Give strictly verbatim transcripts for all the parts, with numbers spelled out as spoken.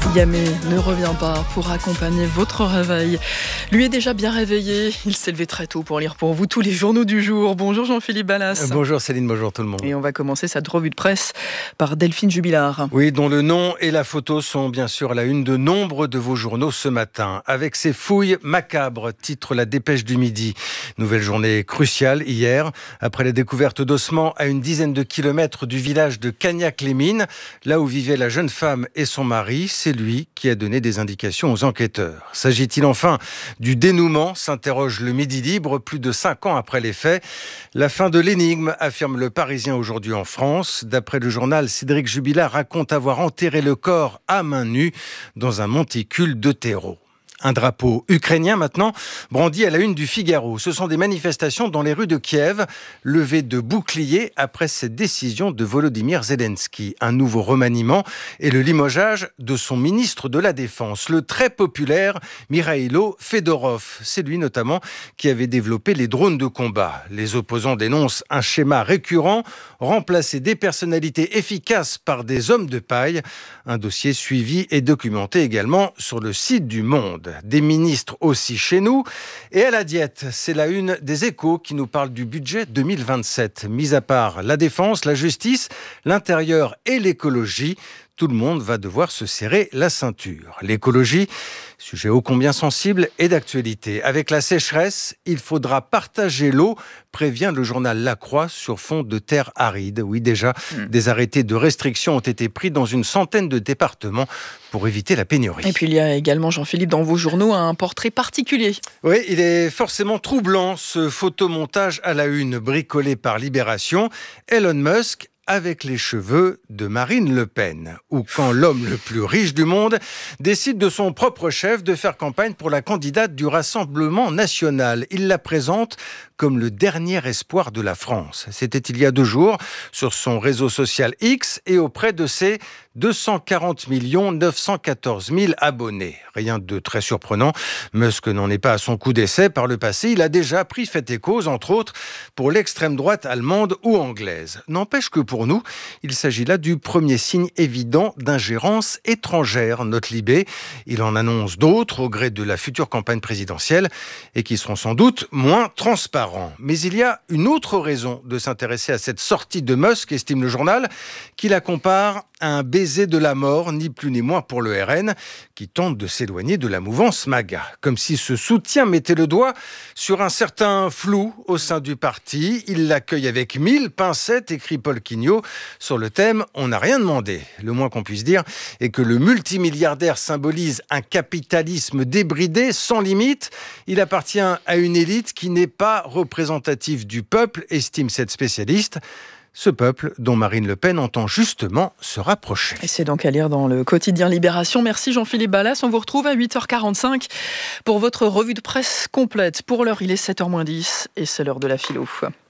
Gamay ne revient pas pour accompagner votre réveil. Lui est déjà bien réveillé. Il s'est levé très tôt pour lire pour vous tous les journaux du jour. Bonjour Jean-Philippe Ballas. Bonjour Céline, bonjour tout le monde. Et on va commencer cette revue de presse par Delphine Jubilard. Oui, dont le nom et la photo sont bien sûr à la une de nombre de vos journaux ce matin. Avec ces fouilles macabres, titre la Dépêche du Midi. Nouvelle journée cruciale hier, après la découverte d'ossements à une dizaine de kilomètres du village de Cagnac-les-Mines, là où vivait la jeune femme et son mari. C'est lui qui a donné des indications aux enquêteurs. S'agit-il enfin du dénouement, s'interroge le Midi Libre, plus de cinq ans après les faits. La fin de l'énigme, affirme le Parisien aujourd'hui en France. D'après le journal, Cédric Jubilard raconte avoir enterré le corps à main nue dans un monticule de terreau. Un drapeau ukrainien maintenant brandi à la une du Figaro. Ce sont des manifestations dans les rues de Kiev, levées de boucliers après cette décision de Volodymyr Zelensky. Un nouveau remaniement et le limogeage de son ministre de la Défense, le très populaire Mikhailo Fedorov. C'est lui notamment qui avait développé les drones de combat. Les opposants dénoncent un schéma récurrent, remplacer des personnalités efficaces par des hommes de paille. Un dossier suivi et documenté également sur le site du Monde. Des ministres aussi chez nous. Et à la diète, c'est la une des Échos qui nous parle du budget deux mille vingt-sept. Mis à part la défense, la justice, l'intérieur et l'écologie, tout le monde va devoir se serrer la ceinture. L'écologie, sujet ô combien sensible et d'actualité. Avec la sécheresse, il faudra partager l'eau, prévient le journal La Croix sur fond de terre aride. Oui, déjà, mmh. des arrêtés de restriction ont été pris dans une centaine de départements pour éviter la pénurie. Et puis il y a également, Jean-Philippe, dans vos journaux, un portrait particulier. Oui, il est forcément troublant, ce photomontage à la une bricolé par Libération. Elon Musk avec les cheveux de Marine Le Pen, ou quand l'homme le plus riche du monde décide de son propre chef de faire campagne pour la candidate du Rassemblement national. Il la présente comme le dernier espoir de la France. C'était il y a deux jours sur son réseau social X et auprès de ses deux cent quarante millions neuf cent quatorze mille abonnés. Rien de très surprenant. Musk n'en est pas à son coup d'essai. Par le passé, il a déjà pris fait et cause, entre autres, pour l'extrême droite allemande ou anglaise. N'empêche que pour nous, il s'agit là du premier signe évident d'ingérence étrangère, note Libé. Il en annonce d'autres au gré de la future campagne présidentielle et qui seront sans doute moins transparents. Mais il y a une autre raison de s'intéresser à cette sortie de Musk, estime le journal, qui la compare à un baiser de la mort, ni plus ni moins pour le R N, qui tente de s'éloigner de la mouvance MAGA. Comme si ce soutien mettait le doigt sur un certain flou au sein du parti. Il l'accueille avec mille pincettes, écrit Paul Quignot, sur le thème « On n'a rien demandé ». Le moins qu'on puisse dire est que le multimilliardaire symbolise un capitalisme débridé, sans limite. Il appartient à une élite qui n'est pas représentative du peuple, estime cette spécialiste. Ce peuple dont Marine Le Pen entend justement se rapprocher. Et c'est donc à lire dans le quotidien Libération. Merci Jean-Philippe Ballas. On vous retrouve à huit heures quarante-cinq pour votre revue de presse complète. Pour l'heure, il est sept heures moins dix et c'est l'heure de la philo.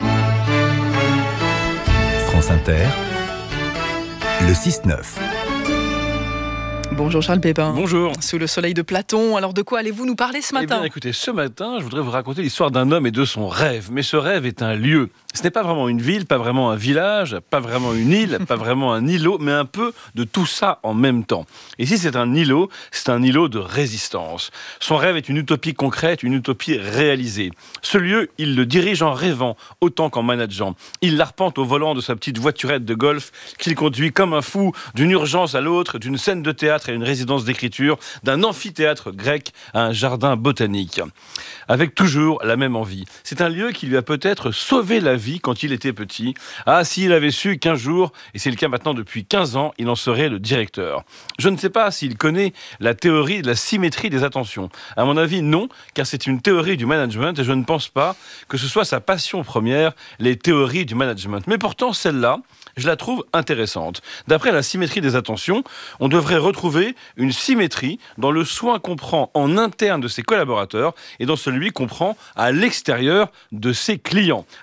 France Inter, le six neuf. Bonjour Charles Pépin. Bonjour. Sous le soleil de Platon, alors de quoi allez-vous nous parler ce matin ? Eh bien, écoutez, ce matin, je voudrais vous raconter l'histoire d'un homme et de son rêve. Mais ce rêve est un lieu. Ce n'est pas vraiment une ville, pas vraiment un village, pas vraiment une île, pas vraiment un îlot, mais un peu de tout ça en même temps. Et si c'est un îlot, c'est un îlot de résistance. Son rêve est une utopie concrète, une utopie réalisée. Ce lieu, il le dirige en rêvant, autant qu'en manageant. Il l'arpente au volant de sa petite voiturette de golf, qu'il conduit comme un fou d'une urgence à l'autre, d'une scène de théâtre à une résidence d'écriture, d'un amphithéâtre grec à un jardin botanique. Avec toujours la même envie. C'est un lieu qui lui a peut-être sauvé la vie quand il était petit. Ah, s'il avait su qu'un jour, et c'est le cas maintenant depuis quinze ans, il en serait le directeur. Je ne sais pas s'il connaît la théorie de la symétrie des attentions. À mon avis, non, car c'est une théorie du management et je ne pense pas que ce soit sa passion première, les théories du management. Mais pourtant, celle-là, je la trouve intéressante. D'après la symétrie des attentions, on devrait retrouver une symétrie dans le soin qu'on prend en interne de ses collaborateurs et dans celui qu'on prend à l'extérieur de ses clients. Alors, clients,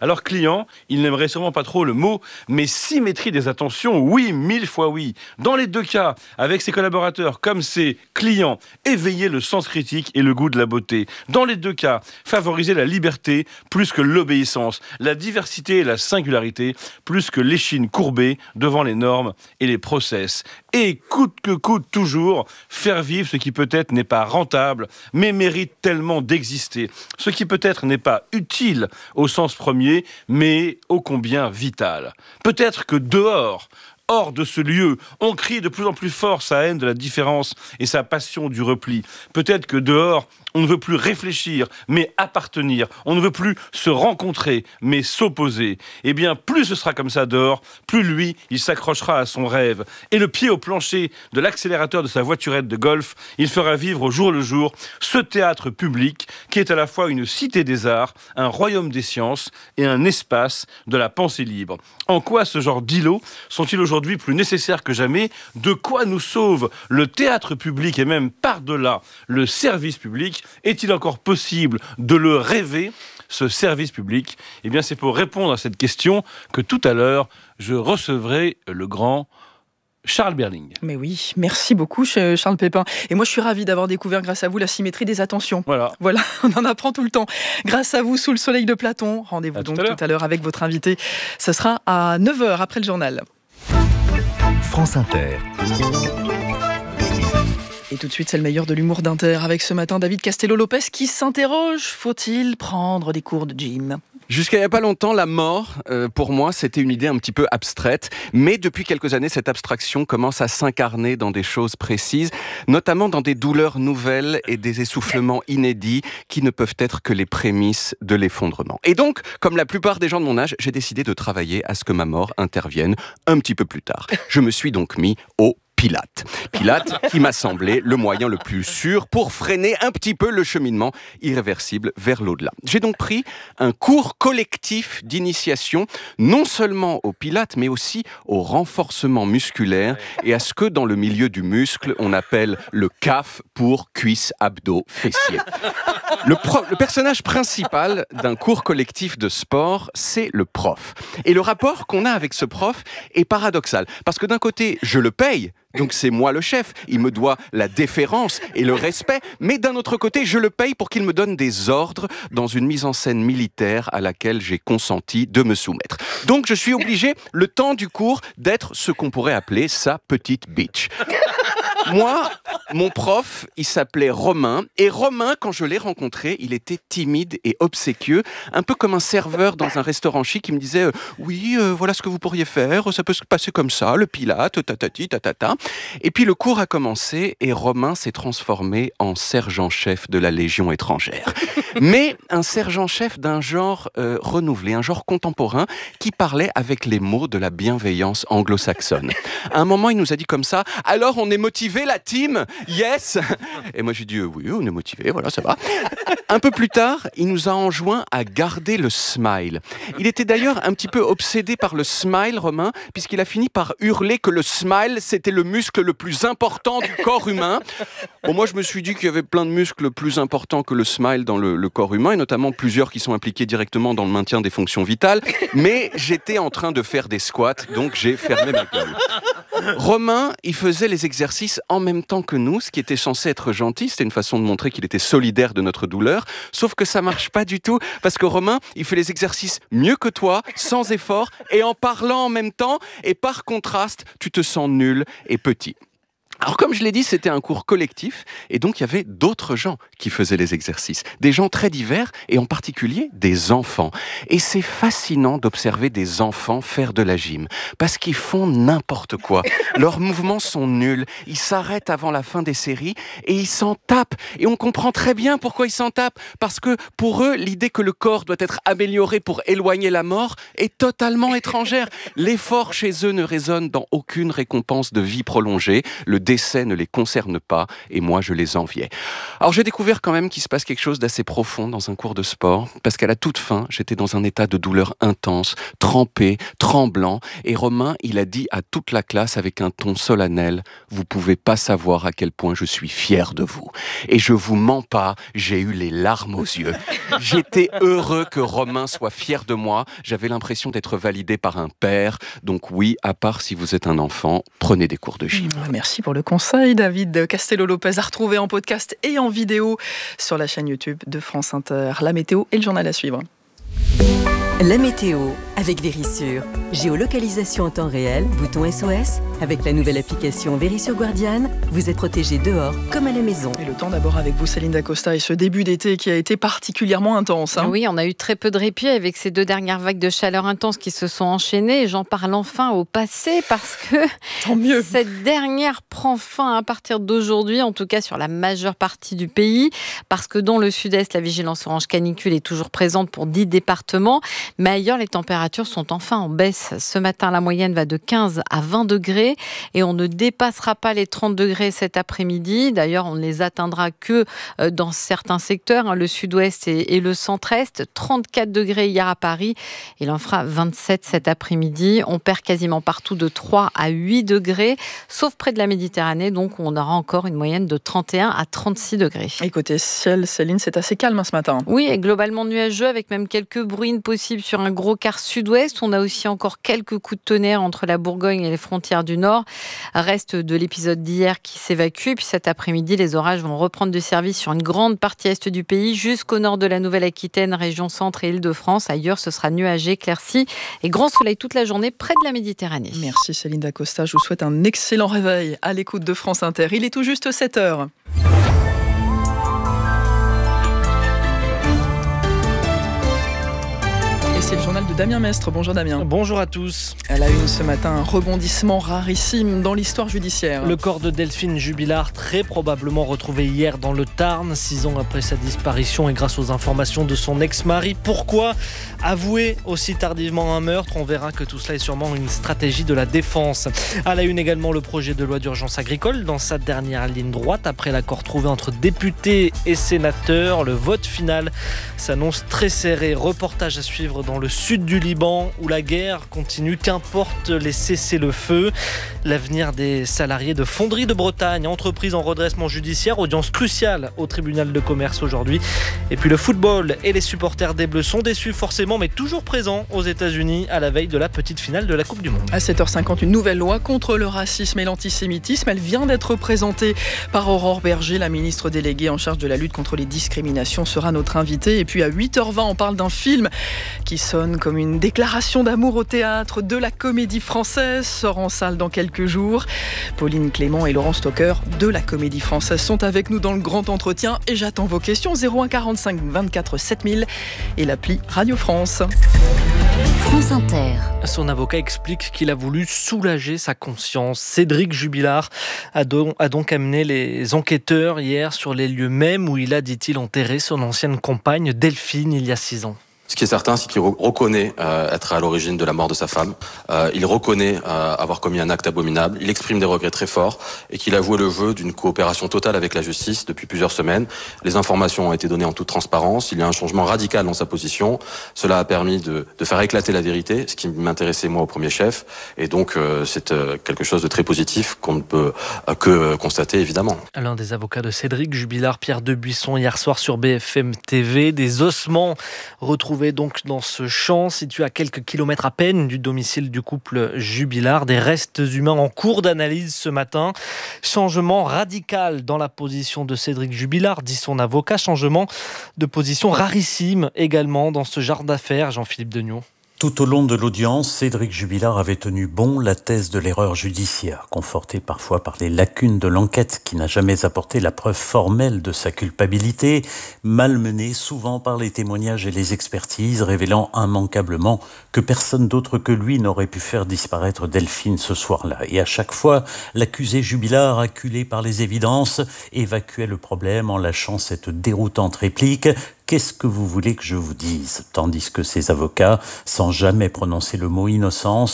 client, il n'aimerait sûrement pas trop le mot, mais symétrie des attentions, oui, mille fois oui. Dans les deux cas, avec ses collaborateurs comme ses clients, éveiller le sens critique et le goût de la beauté. Dans les deux cas, favoriser la liberté plus que l'obéissance, la diversité et la singularité plus que l'échine courbée devant les normes et les process. Et coûte que coûte toujours, faire vivre ce qui peut-être n'est pas rentable, mais mérite tellement d'exister. Ce qui peut-être n'est pas utile au sens premier, mais ô combien vital. Peut-être que dehors, hors de ce lieu, on crie de plus en plus fort sa haine de la différence et sa passion du repli. Peut-être que dehors, on ne veut plus réfléchir, mais appartenir. On ne veut plus se rencontrer, mais s'opposer. Eh bien, plus ce sera comme ça dehors, plus lui, il s'accrochera à son rêve. Et le pied au plancher de l'accélérateur de sa voiturette de golf, il fera vivre au jour le jour ce théâtre public qui est à la fois une cité des arts, un royaume des sciences et un espace de la pensée libre. En quoi ce genre d'îlots sont-ils aujourd'hui plus nécessaires que jamais? De quoi nous sauve le théâtre public et même par-delà le service public? Est-il encore possible de le rêver, ce service public? Eh bien, c'est pour répondre à cette question que tout à l'heure, je recevrai le grand Charles Berling. Mais oui, merci beaucoup Charles Pépin. Et moi je suis ravie d'avoir découvert grâce à vous la symétrie des attentions. Voilà. Voilà, on en apprend tout le temps. Grâce à vous, sous le soleil de Platon. Rendez-vous à donc tout à, tout à l'heure avec votre invité. Ce sera à neuf heures après le journal. France Inter. Et tout de suite, c'est le meilleur de l'humour d'Inter avec ce matin David Castello-Lopez qui s'interroge, faut-il prendre des cours de gym ? Jusqu'à il n'y a pas longtemps, la mort, euh, pour moi, c'était une idée un petit peu abstraite. Mais depuis quelques années, cette abstraction commence à s'incarner dans des choses précises, notamment dans des douleurs nouvelles et des essoufflements inédits qui ne peuvent être que les prémices de l'effondrement. Et donc, comme la plupart des gens de mon âge, j'ai décidé de travailler à ce que ma mort intervienne un petit peu plus tard. Je me suis donc mis au Pilates. Pilates qui m'a semblé le moyen le plus sûr pour freiner un petit peu le cheminement irréversible vers l'au-delà. J'ai donc pris un cours collectif d'initiation, non seulement au Pilates, mais aussi au renforcement musculaire et à ce que dans le milieu du muscle, on appelle le C A F pour cuisse, abdos, fessiers. Le, pro- le personnage principal d'un cours collectif de sport, c'est le prof. Et le rapport qu'on a avec ce prof est paradoxal. Parce que d'un côté, je le paye, donc c'est moi le chef, il me doit la déférence et le respect, mais d'un autre côté, je le paye pour qu'il me donne des ordres dans une mise en scène militaire à laquelle j'ai consenti de me soumettre. Donc je suis obligé, le temps du cours, d'être ce qu'on pourrait appeler sa petite bitch. Moi, mon prof, il s'appelait Romain. Et Romain, quand je l'ai rencontré, il était timide et obséquieux, un peu comme un serveur dans un restaurant chic qui me disait euh, « Oui, euh, voilà ce que vous pourriez faire, ça peut se passer comme ça, le Pilate, tatati, tatata. » Et puis le cours a commencé et Romain s'est transformé en sergent-chef de la Légion étrangère. Mais un sergent-chef d'un genre euh, renouvelé, un genre contemporain qui parlait avec les mots de la bienveillance anglo-saxonne. À un moment, il nous a dit comme ça « Alors, on est motivé la team? Yes !» Et moi j'ai dit euh, « Oui, on est motivé, voilà, ça va. » Un peu plus tard, il nous a enjoint à garder le smile. Il était d'ailleurs un petit peu obsédé par le smile, Romain, puisqu'il a fini par hurler que le smile, c'était le muscle le plus important du corps humain. Bon, moi je me suis dit qu'il y avait plein de muscles plus importants que le smile dans le, le corps humain, et notamment plusieurs qui sont impliqués directement dans le maintien des fonctions vitales, mais j'étais en train de faire des squats, donc j'ai fermé ma gueule. Romain, il faisait les exercices en même temps que nous, ce qui était censé être gentil, c'était une façon de montrer qu'il était solidaire de notre douleur, sauf que ça marche pas du tout, parce que Romain, il fait les exercices mieux que toi, sans effort, et en parlant en même temps, et par contraste, tu te sens nul et petit. Alors comme je l'ai dit, c'était un cours collectif et donc il y avait d'autres gens qui faisaient les exercices. Des gens très divers et en particulier des enfants. Et c'est fascinant d'observer des enfants faire de la gym parce qu'ils font n'importe quoi. Leurs mouvements sont nuls, ils s'arrêtent avant la fin des séries et ils s'en tapent. Et on comprend très bien pourquoi ils s'en tapent. Parce que pour eux, l'idée que le corps doit être amélioré pour éloigner la mort est totalement étrangère. L'effort chez eux ne résonne dans aucune récompense de vie prolongée. Le décès ne les concerne pas et moi je les enviais. Alors j'ai découvert quand même qu'il se passe quelque chose d'assez profond dans un cours de sport, parce qu'à la toute fin, j'étais dans un état de douleur intense, trempé, tremblant, et Romain, il a dit à toute la classe avec un ton solennel, vous pouvez pas savoir à quel point je suis fier de vous. Et je vous mens pas, j'ai eu les larmes aux yeux. J'étais heureux que Romain soit fier de moi, j'avais l'impression d'être validé par un père, donc oui, à part si vous êtes un enfant, prenez des cours de gym. Merci pour le conseil, David Castello-Lopez, à retrouver en podcast et en vidéo sur la chaîne YouTube de France Inter. La météo et le journal à suivre. La météo avec Vérissure. Géolocalisation en temps réel, bouton S O S. Avec la nouvelle application Vérissure Guardian, vous êtes protégé dehors comme à la maison. Et le temps d'abord avec vous, Céline Dacosta, et ce début d'été qui a été particulièrement intense. Hein. Oui, on a eu très peu de répit avec ces deux dernières vagues de chaleur intense qui se sont enchaînées. Et j'en parle enfin au passé parce que Tant mieux. Cette dernière prend fin à partir d'aujourd'hui, en tout cas sur la majeure partie du pays, parce que dans le sud-est, la vigilance orange canicule est toujours présente pour dix départements. Mais ailleurs, les températures sont enfin en baisse. Ce matin, la moyenne va de quinze à vingt degrés et on ne dépassera pas les trente degrés cet après-midi. D'ailleurs, on ne les atteindra que dans certains secteurs, hein, le sud-ouest et, et le centre-est. trente-quatre degrés hier à Paris. Il en fera vingt-sept cet après-midi. On perd quasiment partout de trois à huit degrés, sauf près de la Méditerranée. Donc, on aura encore une moyenne de trente et un à trente-six degrés. Et côté ciel, Céline, c'est assez calme hein, ce matin. Oui, et globalement nuageux avec même quelques bruines possibles sur un gros quart sud-ouest. On a aussi encore quelques coups de tonnerre entre la Bourgogne et les frontières du Nord. Reste de l'épisode d'hier qui s'évacue. Puis cet après-midi, les orages vont reprendre du service sur une grande partie est du pays, jusqu'au nord de la Nouvelle-Aquitaine, région centre et Île-de-France. Ailleurs, ce sera nuagé, éclairci et grand soleil toute la journée près de la Méditerranée. Merci Céline Dacosta. Je vous souhaite un excellent réveil à l'écoute de France Inter. Il est tout juste sept heures. C'est le journal de Damien Mestre. Bonjour Damien. Bonjour à tous. À la une ce matin, un rebondissement rarissime dans l'histoire judiciaire. Le corps de Delphine Jubilard, très probablement retrouvé hier dans le Tarn, six ans après sa disparition et grâce aux informations de son ex-mari. Pourquoi avouer aussi tardivement un meurtre? On verra que tout cela est sûrement une stratégie de la défense. À la une également, le projet de loi d'urgence agricole dans sa dernière ligne droite. Après l'accord trouvé entre députés et sénateurs, le vote final s'annonce très serré. Reportage à suivre dans le sud du Liban où la guerre continue, qu'importe les cessez-le-feu. L'avenir des salariés de Fonderie de Bretagne, entreprise en redressement judiciaire, audience cruciale au tribunal de commerce aujourd'hui. Et puis le football et les supporters des Bleus sont déçus forcément, mais toujours présents aux États-Unis à la veille de la petite finale de la Coupe du Monde. À sept heures cinquante, une nouvelle loi contre le racisme et l'antisémitisme. Elle vient d'être présentée par Aurore Berger, la ministre déléguée en charge de la lutte contre les discriminations, sera notre invitée. Et puis à huit heures vingt, on parle d'un film qui sonne comme une déclaration d'amour au théâtre de la Comédie Française, sort en salle dans quelques jours. Pauline Clément et Laurent Stocker de la Comédie Française sont avec nous dans le grand entretien et j'attends vos questions zéro un quarante-cinq vingt-quatre sept mille et l'appli Radio France. France Inter. Son avocat explique qu'il a voulu soulager sa conscience. Cédric Jubilard a donc, a donc amené les enquêteurs hier sur les lieux mêmes où il a, dit-il, enterré son ancienne compagne Delphine il y a six ans. Ce qui est certain, c'est qu'il reconnaît euh, être à l'origine de la mort de sa femme. Euh, il reconnaît euh, avoir commis un acte abominable. Il exprime des regrets très forts et qu'il a joué le jeu d'une coopération totale avec la justice depuis plusieurs semaines. Les informations ont été données en toute transparence. Il y a un changement radical dans sa position. Cela a permis de, de faire éclater la vérité, ce qui m'intéressait moi au premier chef. Et donc, euh, c'est euh, quelque chose de très positif qu'on ne peut euh, que constater, évidemment. L'un des avocats de Cédric Jubilard, Pierre Debuisson, hier soir sur B F M T V, des ossements retrouvés donc dans ce champ situé à quelques kilomètres à peine du domicile du couple Jubilard. Des restes humains en cours d'analyse ce matin. Changement radical dans la position de Cédric Jubilard, dit son avocat. Changement de position rarissime également dans ce genre d'affaires. Jean-Philippe Degnaud. Tout au long de l'audience, Cédric Jubilard avait tenu bon la thèse de l'erreur judiciaire, confortée parfois par les lacunes de l'enquête qui n'a jamais apporté la preuve formelle de sa culpabilité, malmenée souvent par les témoignages et les expertises, révélant immanquablement que personne d'autre que lui n'aurait pu faire disparaître Delphine ce soir-là. Et à chaque fois, l'accusé Jubilard, acculé par les évidences, évacuait le problème en lâchant cette déroutante réplique: « Qu'est-ce que vous voulez que je vous dise ?» Tandis que ses avocats, sans jamais prononcer le mot innocence,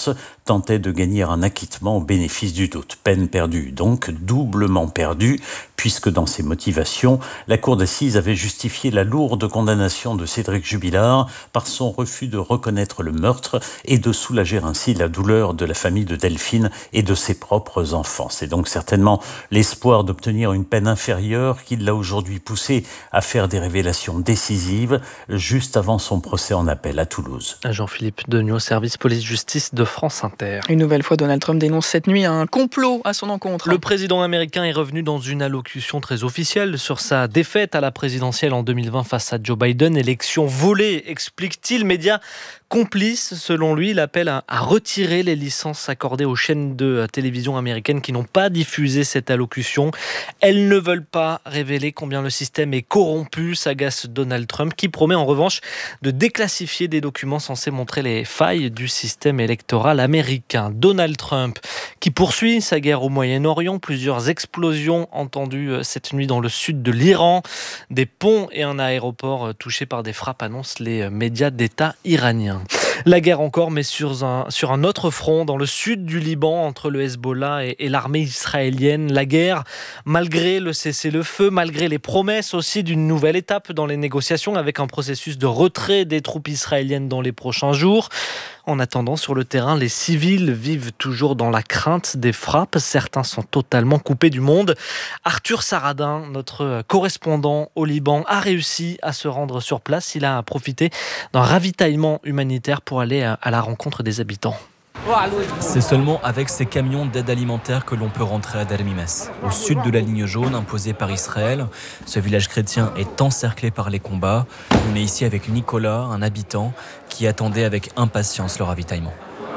tentait de gagner un acquittement au bénéfice du doute. Peine perdue, donc doublement perdue, puisque dans ses motivations, la cour d'assises avait justifié la lourde condamnation de Cédric Jubilard par son refus de reconnaître le meurtre et de soulager ainsi la douleur de la famille de Delphine et de ses propres enfants. C'est donc certainement l'espoir d'obtenir une peine inférieure qui l'a aujourd'hui poussé à faire des révélations décisives juste avant son procès en appel à Toulouse. Jean-Philippe Degnaud, service police-justice de France Inter. Une nouvelle fois, Donald Trump dénonce cette nuit un complot à son encontre. Le président américain est revenu dans une allocution très officielle sur sa défaite à la présidentielle en deux mille vingt face à Joe Biden. Élection volée, explique-t-il. Médias complices, selon lui, il appelle à, à retirer les licences accordées aux chaînes de télévision américaines qui n'ont pas diffusé cette allocution. Elles ne veulent pas révéler combien le système est corrompu, s'agace Donald Trump, qui promet en revanche de déclassifier des documents censés montrer les failles du système électoral américain. Donald Trump, qui poursuit sa guerre au Moyen-Orient, plusieurs explosions entendues cette nuit dans le sud de l'Iran, des ponts et un aéroport touchés par des frappes, annoncent les médias d'État iraniens. La guerre encore, mais sur un, sur un autre front, dans le sud du Liban, entre le Hezbollah et, et l'armée israélienne. La guerre, malgré le cessez-le-feu, malgré les promesses aussi d'une nouvelle étape dans les négociations, avec un processus de retrait des troupes israéliennes dans les prochains jours. En attendant, sur le terrain, les civils vivent toujours dans la crainte des frappes. Certains sont totalement coupés du monde. Arthur Saradin, notre correspondant au Liban, a réussi à se rendre sur place. Il a profité d'un ravitaillement humanitaire pour aller à la rencontre des habitants. C'est seulement avec ces camions d'aide alimentaire que l'on peut rentrer à Dermimes, au sud de la ligne jaune imposée par Israël. Ce village chrétien est encerclé par les combats. On est ici avec Nicolas, un habitant, qui attendait avec impatience le ravitaillement.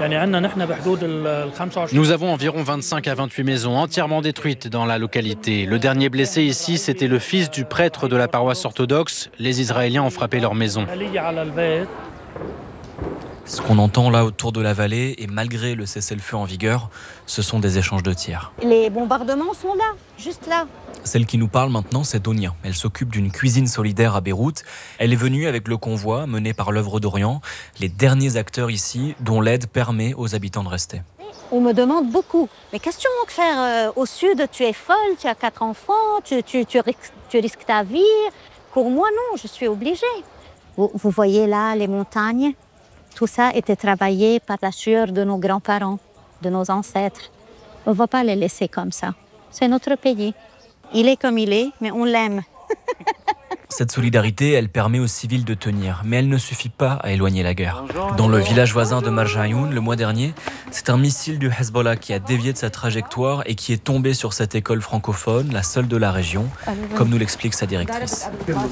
Nous avons environ vingt-cinq à vingt-huit maisons entièrement détruites dans la localité. Le dernier blessé ici, c'était le fils du prêtre de la paroisse orthodoxe. Les Israéliens ont frappé leur maison. Ce qu'on entend là autour de la vallée, et malgré le cessez-le-feu en vigueur, ce sont des échanges de tirs. Les bombardements sont là, juste là. Celle qui nous parle maintenant, c'est Donia. Elle s'occupe d'une cuisine solidaire à Beyrouth. Elle est venue avec le convoi mené par l'œuvre d'Orient, les derniers acteurs ici dont l'aide permet aux habitants de rester. On me demande beaucoup. Mais qu'est-ce que tu veux faire euh, au sud? Tu es folle, tu as quatre enfants, tu, tu, tu, risques, tu risques ta vie. Pour moi, non, je suis obligée. Vous, vous voyez là les montagnes? Tout ça était travaillé par la sueur de nos grands-parents, de nos ancêtres. On ne va pas les laisser comme ça. C'est notre pays. Il est comme il est, mais on l'aime. Cette solidarité, elle permet aux civils de tenir, mais elle ne suffit pas à éloigner la guerre. Dans le village voisin de Marjayoun, le mois dernier, c'est un missile du Hezbollah qui a dévié de sa trajectoire et qui est tombé sur cette école francophone, la seule de la région, comme nous l'explique sa directrice.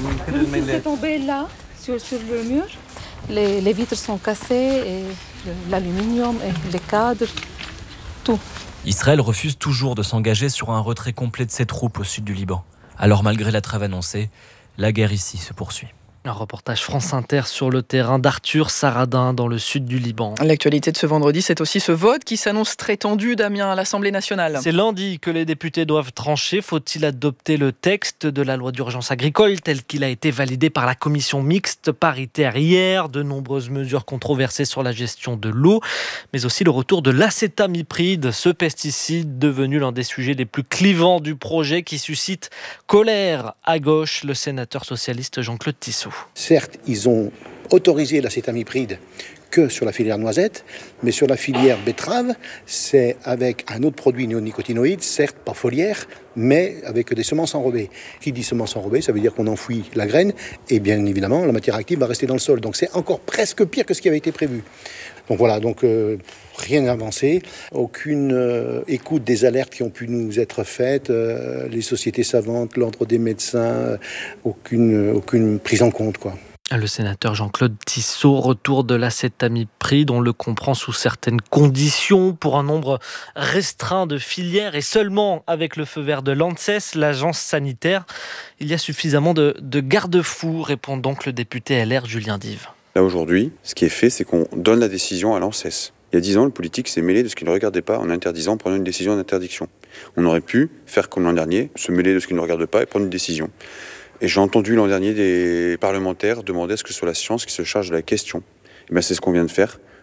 C'est tombé là, sur, sur le mur. Les, les vitres sont cassées, et l'aluminium, et les cadres, tout. Israël refuse toujours de s'engager sur un retrait complet de ses troupes au sud du Liban. Alors malgré la trêve annoncée, la guerre ici se poursuit. Un reportage France Inter sur le terrain d'Arthur Saradin dans le sud du Liban. L'actualité de ce vendredi, c'est aussi ce vote qui s'annonce très tendu, Damien, à l'Assemblée nationale. C'est lundi que les députés doivent trancher. Faut-il adopter le texte de la loi d'urgence agricole tel qu'il a été validé par la commission mixte paritaire hier? De nombreuses mesures controversées sur la gestion de l'eau, mais aussi le retour de l'acétamipride, ce pesticide devenu l'un des sujets les plus clivants du projet qui suscite colère à gauche. Le sénateur socialiste Jean-Claude Tissot. Certes, ils ont autorisé l'acétamipride que sur la filière noisette, mais sur la filière betterave, c'est avec un autre produit néonicotinoïde, certes pas foliaire, mais avec des semences enrobées. Qui dit semences enrobées, ça veut dire qu'on enfouit la graine, et bien évidemment, la matière active va rester dans le sol. Donc c'est encore presque pire que ce qui avait été prévu. Donc voilà, donc euh, rien d'avancé, aucune euh, écoute des alertes qui ont pu nous être faites, euh, les sociétés savantes, l'ordre des médecins, euh, aucune, aucune prise en compte, quoi. Le sénateur Jean-Claude Tissot, retour de l'acétamipride, on le comprend sous certaines conditions, pour un nombre restreint de filières et seulement avec le feu vert de l'ANSES, l'agence sanitaire. Il y a suffisamment de, de garde-fous, répond donc le député L R Julien Dive. Là aujourd'hui, ce qui est fait, c'est qu'on donne la décision à l'ANSES. Il y a dix ans, le politique s'est mêlé de ce qu'il ne regardait pas en interdisant, en prenant une décision d'interdiction. On aurait pu faire comme l'an dernier, se mêler de ce qu'il ne regarde pas et prendre une décision. Et j'ai entendu l'an dernier des parlementaires demander à ce que ce soit la science qui se charge de la question. Et bien c'est ce qu'on vient de faire.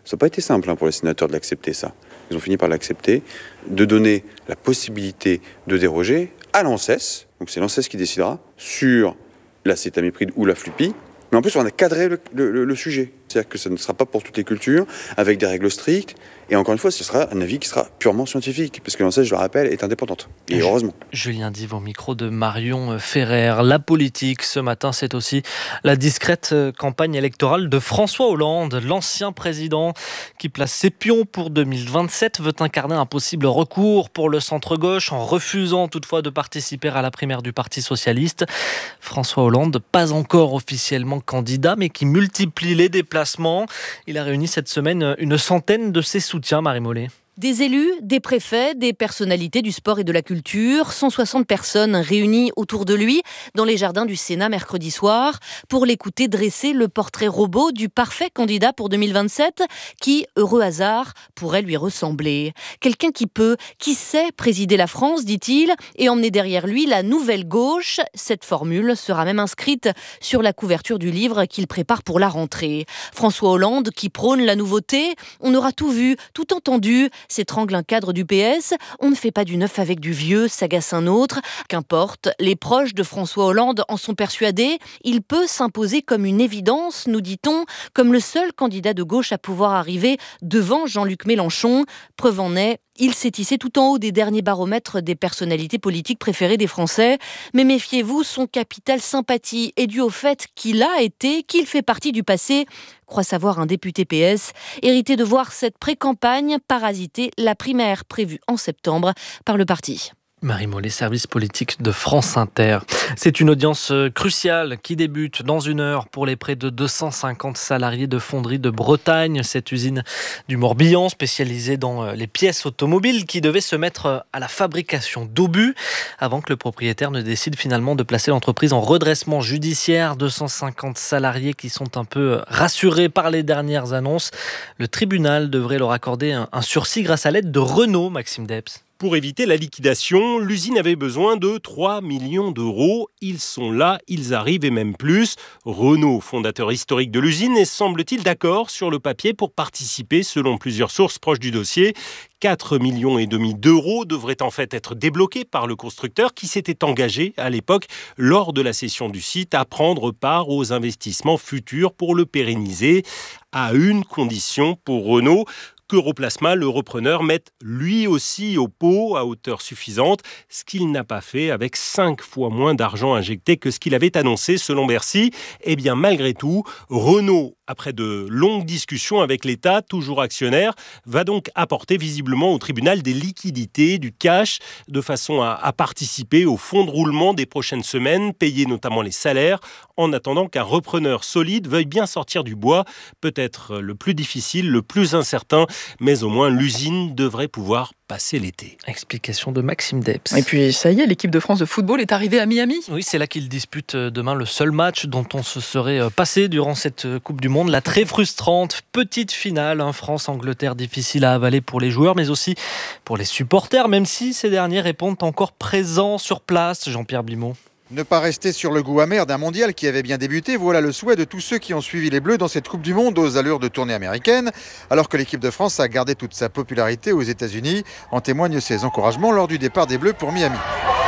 Ça n'a pas été simple hein, pour les sénateurs de l'accepter, ça. Ils ont fini par l'accepter, de donner la possibilité de déroger à l'ANSES, donc c'est l'ANSES qui décidera, sur l'acétamipride ou la flupie. Mais en plus, on a cadré le, le, le sujet. C'est-à-dire que ça ne sera pas pour toutes les cultures, avec des règles strictes. Et encore une fois, ce sera un avis qui sera purement scientifique, parce que l'ANSES, je le rappelle, est indépendante. Et je, heureusement. Julien Dive au micro de Marion Ferrer. La politique, ce matin, c'est aussi la discrète campagne électorale de François Hollande, l'ancien président qui place ses pions pour deux mille vingt-sept, veut incarner un possible recours pour le centre-gauche, en refusant toutefois de participer à la primaire du Parti socialiste. François Hollande, pas encore officiellement candidat, mais qui multiplie les déplacements. Il a réuni cette semaine une centaine de ses soutiens, Marie Mollet. Des élus, des préfets, des personnalités du sport et de la culture, cent soixante personnes réunies autour de lui dans les jardins du Sénat mercredi soir pour l'écouter dresser le portrait robot du parfait candidat pour deux mille vingt-sept qui, heureux hasard, pourrait lui ressembler. Quelqu'un qui peut, qui sait présider la France, dit-il, et emmener derrière lui la nouvelle gauche. Cette formule sera même inscrite sur la couverture du livre qu'il prépare pour la rentrée. François Hollande qui prône la nouveauté, on aura tout vu, tout entendu, s'étrangle un cadre du P S. On ne fait pas du neuf avec du vieux, s'agace un autre. Qu'importe, les proches de François Hollande en sont persuadés. Il peut s'imposer comme une évidence, nous dit-on, comme le seul candidat de gauche à pouvoir arriver devant Jean-Luc Mélenchon. Preuve en est, il s'est hissé tout en haut des derniers baromètres des personnalités politiques préférées des Français. Mais méfiez-vous, son capital sympathie est dû au fait qu'il a été, qu'il fait partie du passé, croit savoir un député P S, hérité de voir cette pré-campagne parasiter la primaire prévue en septembre par le parti. Marie Mollet, service politique de France Inter. C'est une audience cruciale qui débute dans une heure pour les près de deux cent cinquante salariés de Fonderie de Bretagne, cette usine du Morbihan spécialisée dans les pièces automobiles qui devait se mettre à la fabrication d'obus avant que le propriétaire ne décide finalement de placer l'entreprise en redressement judiciaire. deux cent cinquante salariés qui sont un peu rassurés par les dernières annonces. Le tribunal devrait leur accorder un sursis grâce à l'aide de Renault, Maxime Debs. Pour éviter la liquidation, l'usine avait besoin de trois millions d'euros. Ils sont là, ils arrivent et même plus. Renault, fondateur historique de l'usine, est semble-t-il d'accord sur le papier pour participer, selon plusieurs sources proches du dossier. quatre millions et demi d'euros devraient en fait être débloqués par le constructeur qui s'était engagé à l'époque, lors de la cession du site, à prendre part aux investissements futurs pour le pérenniser, à une condition pour Renault, qu'Europlasma, le repreneur, mette lui aussi au pot à hauteur suffisante, ce qu'il n'a pas fait avec cinq fois moins d'argent injecté que ce qu'il avait annoncé selon Bercy. Eh bien, malgré tout, Renault, après de longues discussions avec l'État, toujours actionnaire, va donc apporter visiblement au tribunal des liquidités, du cash, de façon à, à participer au fonds de roulement des prochaines semaines, payer notamment les salaires, en attendant qu'un repreneur solide veuille bien sortir du bois, peut-être le plus difficile, le plus incertain, mais au moins l'usine devrait pouvoir passer l'été. Explication de Maxime Debs. Et puis ça y est, l'équipe de France de football est arrivée à Miami. Oui, c'est là qu'ils disputent demain le seul match dont on se serait passé durant cette Coupe du Monde. La très frustrante petite finale, hein, France-Angleterre, difficile à avaler pour les joueurs, mais aussi pour les supporters, même si ces derniers répondent encore présents sur place. Jean-Pierre Blimaud. Ne pas rester sur le goût amer d'un mondial qui avait bien débuté, voilà le souhait de tous ceux qui ont suivi les Bleus dans cette Coupe du Monde aux allures de tournée américaine, alors que l'équipe de France a gardé toute sa popularité aux États-Unis. En témoignent ses encouragements lors du départ des Bleus pour Miami.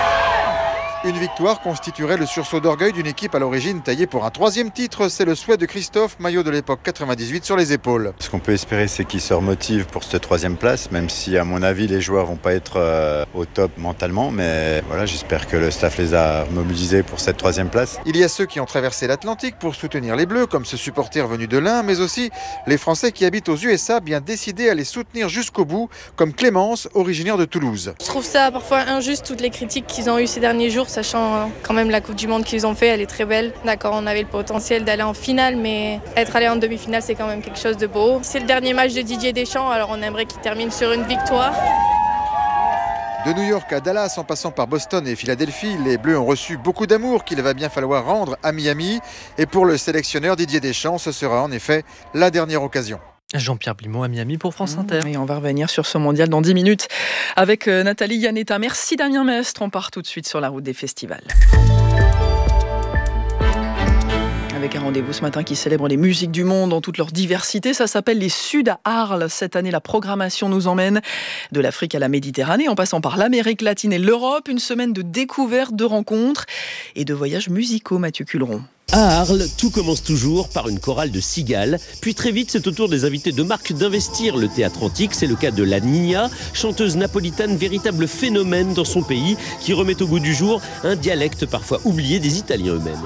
Une victoire constituerait le sursaut d'orgueil d'une équipe à l'origine taillée pour un troisième titre. C'est le souhait de Christophe, maillot de l'époque quatre-vingt-dix-huit sur les épaules. Ce qu'on peut espérer, c'est qu'ils se remotivent pour cette troisième place, même si à mon avis les joueurs vont pas être euh, au top mentalement. Mais voilà, j'espère que le staff les a mobilisés pour cette troisième place. Il y a ceux qui ont traversé l'Atlantique pour soutenir les Bleus, comme ce supporter venu de l'Ain, mais aussi les Français qui habitent aux U S A, bien décidés à les soutenir jusqu'au bout, comme Clémence, originaire de Toulouse. Je trouve ça parfois injuste, toutes les critiques qu'ils ont eues ces derniers jours, sachant quand même la Coupe du Monde qu'ils ont fait, elle est très belle. D'accord, on avait le potentiel d'aller en finale, mais être allé en demi-finale, c'est quand même quelque chose de beau. C'est le dernier match de Didier Deschamps, alors on aimerait qu'il termine sur une victoire. De New York à Dallas, en passant par Boston et Philadelphie, les Bleus ont reçu beaucoup d'amour qu'il va bien falloir rendre à Miami. Et pour le sélectionneur Didier Deschamps, ce sera en effet la dernière occasion. Jean-Pierre Blimaud à Miami pour France Inter. Et on va revenir sur ce mondial dans dix minutes avec Nathalie Yanetta. Merci Damien Mestre. On part tout de suite sur la route des festivals. avec un rendez-vous ce matin qui célèbre les musiques du monde dans toute leur diversité. Ça s'appelle les Sud à Arles. Cette année, la programmation nous emmène de l'Afrique à la Méditerranée, en passant par l'Amérique latine et l'Europe. Une semaine de découvertes, de rencontres et de voyages musicaux, Mathieu Culeron. À Arles, tout commence toujours par une chorale de cigales. Puis très vite, c'est au tour des invités de marque d'investir le théâtre antique. C'est le cas de la Nina, chanteuse napolitaine, véritable phénomène dans son pays, qui remet au goût du jour un dialecte parfois oublié des Italiens eux-mêmes.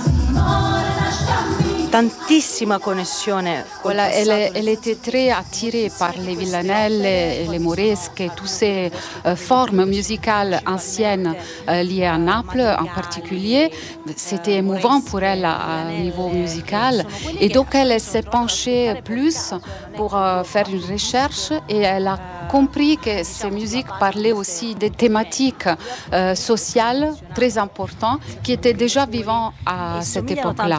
Tantissima connessione. Voilà, elle, elle était très attirée par les villanelles, et les moresques, et toutes ces euh, formes musicales anciennes euh, liées à Naples en particulier. C'était émouvant pour elle à, à niveau musical. Et donc elle s'est penchée plus pour euh, faire une recherche et elle a compris que ces musiques parlaient aussi des thématiques euh, sociales très importantes qui étaient déjà vivantes à cette époque-là.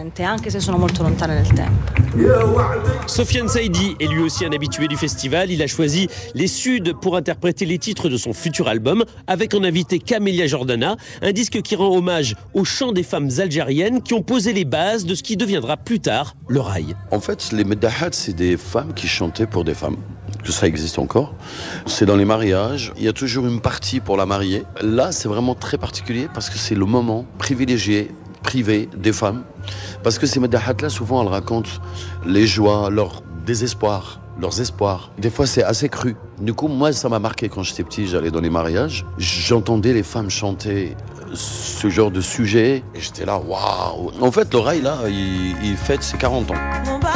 Sofiane Saïdi est lui aussi un habitué du festival. Il a choisi les Suds pour interpréter les titres de son futur album avec en invité Camélia Jordana, un disque qui rend hommage au chant des femmes algériennes qui ont posé les bases de ce qui deviendra plus tard le rail. En fait, les meddahat, c'est des femmes qui chantaient pour des femmes. Que ça existe encore. C'est dans les mariages. Il y a toujours une partie pour la mariée. Là, c'est vraiment très particulier parce que c'est le moment privilégié, privé des femmes. Parce que ces meddahat-là, souvent, elles racontent les joies, leur désespoir, leurs espoirs. Des fois, c'est assez cru. Du coup, moi, ça m'a marqué quand j'étais petit. J'allais dans les mariages. J'entendais les femmes chanter ce genre de sujet. Et j'étais là, waouh. En fait, le rail, là, il, il fête ses quarante ans.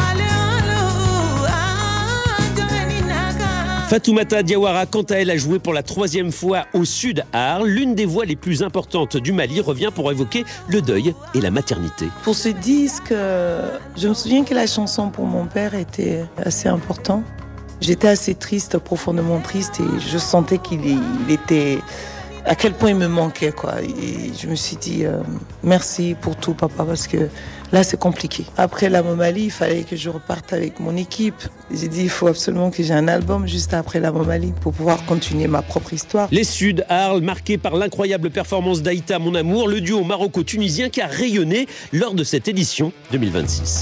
Fatoumata Diawara, quant à elle, a joué pour la troisième fois au Sud à Arles. L'une des voix les plus importantes du Mali revient pour évoquer le deuil et la maternité. Pour ce disque, je me souviens que la chanson pour mon père était assez importante. J'étais assez triste, profondément triste, et je sentais qu'il il était... à quel point il me manquait, quoi. Et je me suis dit, euh, merci pour tout, papa, parce que là, c'est compliqué. Après la Momali, il fallait que je reparte avec mon équipe. J'ai dit, il faut absolument que j'ai un album juste après la Momali pour pouvoir continuer ma propre histoire. Les Suds à Arles, marqués par l'incroyable performance d'Aïta Mon Amour, le duo maroco-tunisien qui a rayonné lors de cette édition deux mille vingt-six.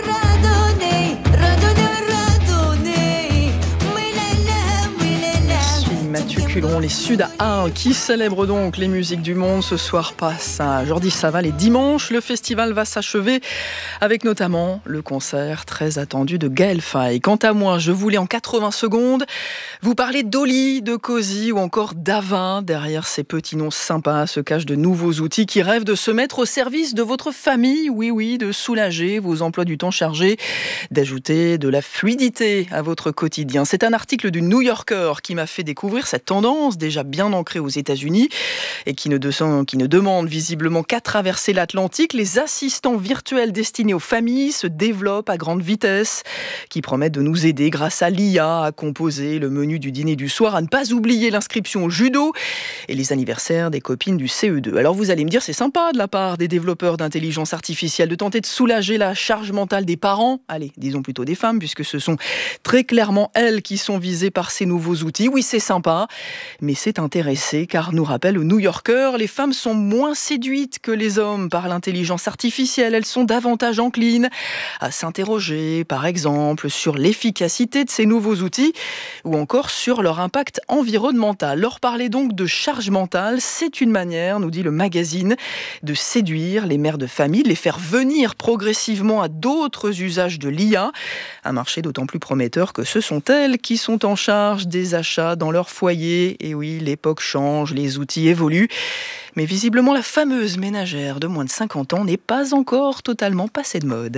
Mathieu Culeron, les Sud à Arles, qui célèbrent donc les musiques du monde. Ce soir passe à Jordi Saval et dimanche, le festival va s'achever avec notamment le concert très attendu de Gaël Faye. Quant à moi, je voulais en quatre-vingts secondes vous parler d'Oli, de Cozy ou encore d'Avin. Derrière ces petits noms sympas se cachent de nouveaux outils qui rêvent de se mettre au service de votre famille. Oui, oui, de soulager vos emplois du temps chargés, d'ajouter de la fluidité à votre quotidien. C'est un article du New Yorker qui m'a fait découvrir cette tendance déjà bien ancrée aux États-Unis et qui ne, de, qui ne demande visiblement qu'à traverser l'Atlantique. Les assistants virtuels destinés aux familles se développent à grande vitesse, qui promettent de nous aider grâce à l'I A à composer le menu du dîner du soir, à ne pas oublier l'inscription au judo et les anniversaires des copines du C E deux. Alors vous allez me dire, c'est sympa de la part des développeurs d'intelligence artificielle de tenter de soulager la charge mentale des parents, allez, disons plutôt des femmes, puisque ce sont très clairement elles qui sont visées par ces nouveaux outils. Oui, c'est sympa, mais c'est intéressé, car nous rappelle au New Yorker, les femmes sont moins séduites que les hommes par l'intelligence artificielle. Elles sont davantage enclines à s'interroger, par exemple, sur l'efficacité de ces nouveaux outils ou encore sur leur impact environnemental. Leur parler donc de charge mentale, c'est une manière, nous dit le magazine, de séduire les mères de famille, de les faire venir progressivement à d'autres usages de l'I A. Un marché d'autant plus prometteur que ce sont elles qui sont en charge des achats dans leur foyer. Et oui, l'époque change, les outils évoluent. Mais visiblement, la fameuse ménagère de moins de cinquante ans n'est pas encore totalement passée de mode.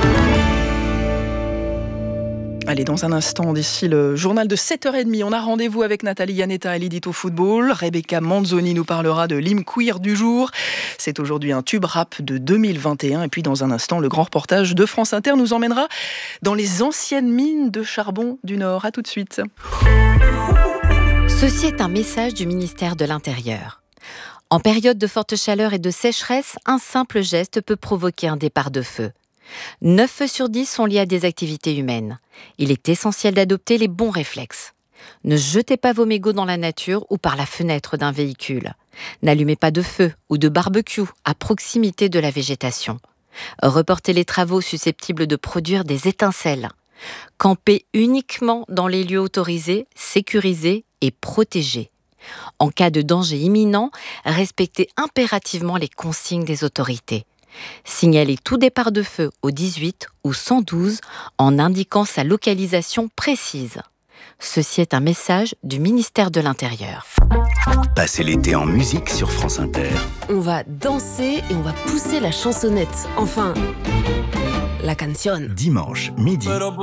Allez, dans un instant, d'ici le journal de sept heures trente, on a rendez-vous avec Nathalie Yanetta et l'édito football. Rebecca Manzoni nous parlera de l'hymne queer du jour. C'est aujourd'hui un tube rap de deux mille vingt et un. Et puis dans un instant, le grand reportage de France Inter nous emmènera dans les anciennes mines de charbon du Nord. À tout de suite. Ceci est un message du ministère de l'Intérieur. En période de forte chaleur et de sécheresse, un simple geste peut provoquer un départ de feu. neuf feux sur dix sont liés à des activités humaines. Il est essentiel d'adopter les bons réflexes. Ne jetez pas vos mégots dans la nature ou par la fenêtre d'un véhicule. N'allumez pas de feu ou de barbecue à proximité de la végétation. Reporter les travaux susceptibles de produire des étincelles. Camper uniquement dans les lieux autorisés, sécurisés et protégés. En cas de danger imminent, respecter impérativement les consignes des autorités. Signaler tout départ de feu au dix-huit ou cent douze en indiquant sa localisation précise. Ceci est un message du ministère de l'Intérieur. Passez l'été en musique sur France Inter. On va danser et on va pousser la chansonnette. Enfin, la canción. Dimanche, midi.